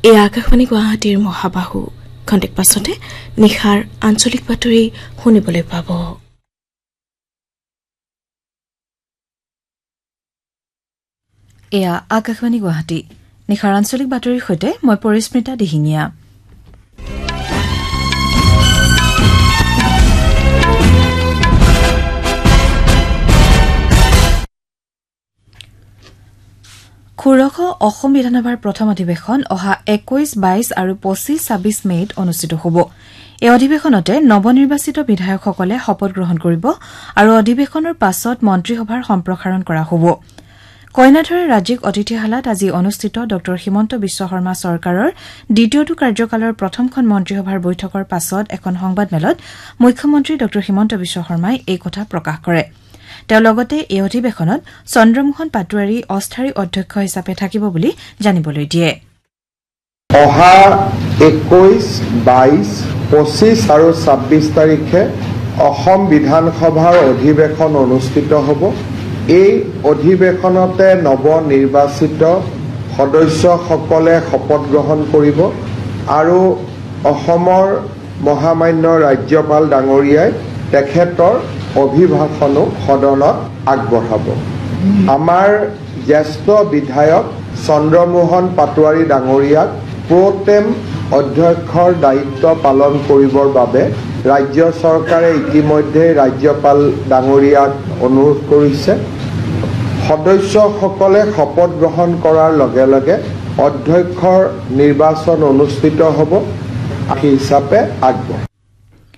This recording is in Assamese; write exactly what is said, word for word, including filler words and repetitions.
এই আকাশবাণী গুৱাহাটীৰ মহাবাহু খন্তেক পাছতে নিশাৰ আঞ্চলিক বাতৰি শুনিবলৈ পাব। এয়া আকাশবাণী গুৱাহাটী নিশাৰ আঞ্চলিক বাতৰিৰ সৈতে মই পৰিস্মিতা দিহিঙীয়া। ষোড়শ অসম বিধানসভাৰ প্ৰথম অধিৱেশন অহা একৈশ বাইশ আৰু পঁচিশ ছাব্বিশ মেত অনুষ্ঠিত হ'ব। এই অধিৱেশনতে নৱনিৰ্বাচিত বিধায়কসকলে শপত গ্ৰহণ কৰিব আৰু অধিৱেশনৰ পাছত মন্ত্ৰীসভাৰ সম্প্ৰসাৰণ কৰা হ'ব। কইনাধৰা ৰাজ্যিক অতিথিশালাত আজি অনুষ্ঠিত ড হিমন্ত বিশ্ব শৰ্মা চৰকাৰৰ দ্বিতীয়টো কাৰ্যকালৰ প্ৰথমখন মন্ত্ৰীসভাৰ বৈঠকৰ পাছত এখন সংবাদমেলত মুখ্যমন্ত্ৰী ড হিমন্ত বিশ্ব শৰ্মাই এই কথা প্ৰকাশ কৰে। তেওঁ লগতে এই অধিৱেশনত চন্দ্ৰমোহন পাটোৱাৰী অস্থায়ী অধ্যক্ষ হিচাপে থাকিব বুলি জানিবলৈ দিয়ে। অহা একৈশ বাইশ পঁচিশ আৰু ছাব্বিশ তাৰিখে অসম বিধানসভাৰ অধিৱেশন অনুষ্ঠিত হ'ব। এই অধিৱেশনতে নৱনিৰ্বাচিত সদস্যসকলে শপত গ্ৰহণ কৰিব আৰু অসমৰ মহামান্য ৰাজ্যপাল ডাঙৰীয়াই তেখেতৰ অভিভাষণো সদনত আগবঢ়াব। আমাৰ জ্যেষ্ঠ বিধায়ক চন্দ্ৰমোহন পাটোৱাৰী ডাঙৰীয়াক প্ৰটেম অধ্যক্ষৰ দায়িত্ব পালন কৰিবৰ বাবে ৰাজ্য চৰকাৰে ইতিমধ্যে ৰাজ্যপাল ডাঙৰীয়াক অনুৰোধ কৰিছে। সদস্যসকলে শপত গ্ৰহণ কৰাৰ লগে লগে অধ্যক্ষৰ নিৰ্বাচন অনুষ্ঠিত হ'ব, সেই হিচাপে আগবঢ়াব।